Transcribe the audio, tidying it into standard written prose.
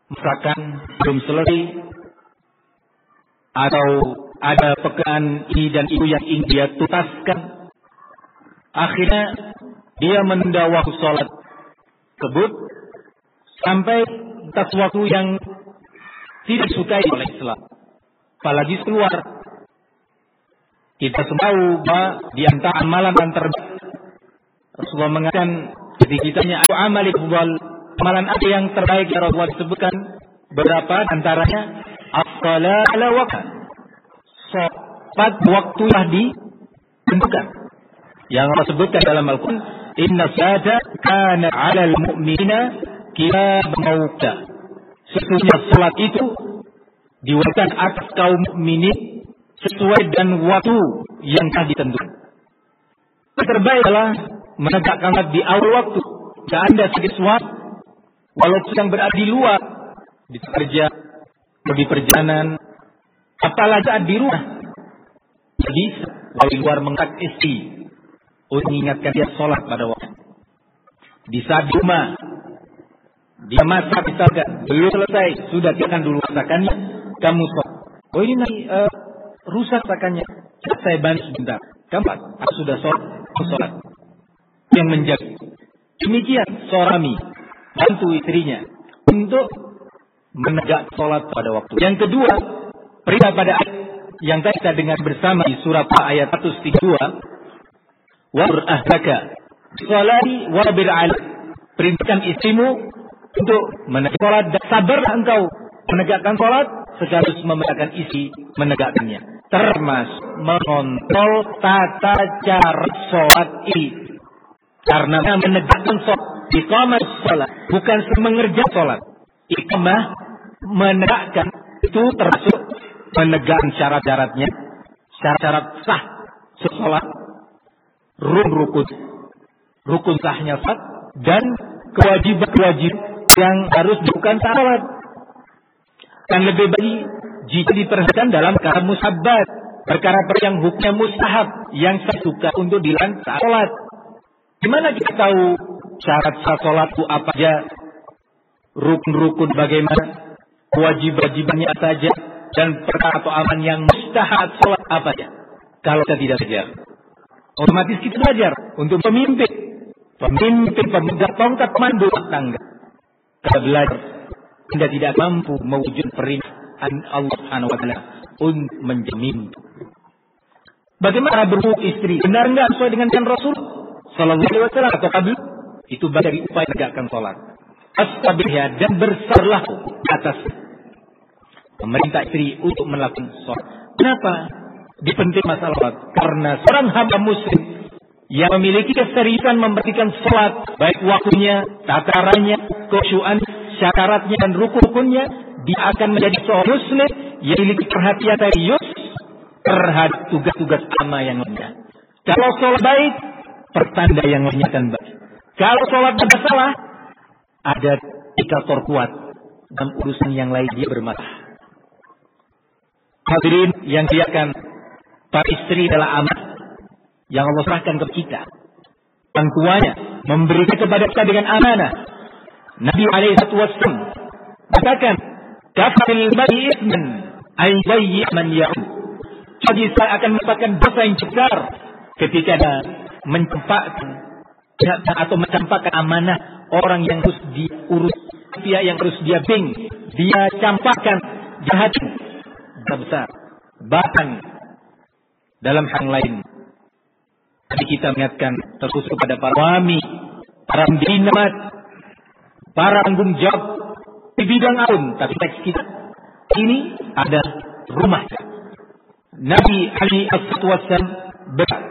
masakan belum selesai, atau ada pekerjaan ini dan itu yang ingin dia tuntaskan, akhirnya dia menunda waktu sholat tersebut sampai atas waktu yang tidak disukai oleh Islam, apalagi keluar. Kita semua tahu bahwa di antara amalan yang terbaik, Rasulullah mengatakan ketika ditanya amalik wal, amalan apa yang terbaik yang Rasulullah disebutkan berapa antaranya as-shalah ala waqt, salat waktunya ditentukan. Yang Allah sebutkan dalam Al-Quran, inna salata kana 'alal mu'minina kitaban mawquta. Sesungguhnya salat itu diwajibkan atas kaum mukminin sesuai dan waktu yang telah ditentukan. Yang terbaik adalah menegakkan salat di awal waktu. Jika Anda sedang sholat, walaupun sedang berada di luar, di kerja, di perjalanan, apalagi di rumah, bisa kalau di luar mengangkat istri untuk mengingatkan dia sholat pada waktu. Di saat di rumah dia masak misalkan belum selesai, sudah jangan dulu masakannya, kamu sholat. Oh ini nanti rusak masakannya, saya bantu sebentar. Kamu sudah sholat. Yang menjaga. Demikian suami bantu istrinya untuk menegak sholat pada waktu. Yang kedua, perintah pada ayat yang tadi kita dengar bersama di surat ayat 132, wa'mur ahlaka bis-sholati wasbir 'alaiha. Perintahkan istrimu untuk menegakkan sholat dan sabarlah engkau menegakkan sholat sekaligus memerintahkan istri menegakkannya. Termasuk mengontrol tata cara sholat ini. Karena menegakkan sholat, iqamah sholat, bukan mengerjakan sholat. Iqamah menegakkan itu termasuk menegakkan syarat-syaratnya, syarat-syarat sah sholat, rukun sahnya sholat, dan kewajiban yang harus dilakukan saat sholat. Dan lebih baik jika diperhatikan dalam perkara mustahabat, perkara yang hukumnya mustahab yang saya suka untuk dilakukan saat sholat. Gimana kita tahu syarat sah sholat itu apa saja, rukun-rukun bagaimana, wajib-wajibannya apa saja, dan perkara atau aman yang mustahab sholat apa saja? Kalau kita tidak belajar, otomatis kita belajar untuk pemimpin pemegang tongkat mandu tangga. Kita belajar, Anda tidak mampu mewujud perintah Allah Subhanahu wa taala untuk menjamin. Bagaimana berhubung istri? Benar enggak sesuai dengan Rasul sallallahu alaihi wasallam atau kabel? Itu bagian dari upaya tegakkan salat. Astabihya, dan bersarlah atas memerintah istri untuk melakukan salat. Kenapa dipenting masalah salat? Karena seorang hamba muslim yang memiliki keseriusan memperhatikan salat, baik waktunya, tatarannya, khusyuan, syaratnya dan rukun-rukunnya, dia akan menjadi seorang muslim yang memiliki perhatian serius terhadap tugas-tugas amal yang lainnya. Kalau salat baik, pertanda yang lainnya akan baik. Kalau salat bersalah, ada indikator kuat dalam urusan yang lain dia bermasalah. Hadirin yang diakan, para istri adalah amanah yang Allah serahkan kepada kita. Orang tuanya memberikan kepada kita dengan amanah. Nabi SAW katakan, kafil mar'i ithman ay yadayyi man ya'ud. Jadi saya akan mendapatkan dosa yang besar ketika dia mencampakkan atau mencampakkan amanah orang yang harus diurus, pihak yang harus dia dia campakkan jahat besar. Bahkan dalam hal lain, tadi kita mengingatkan terkhusus kepada para suami, para pendidikan, para tanggung jawab di bidang alam, tapi teks kita ini ada rumah. Nabi Ali As-Wasallam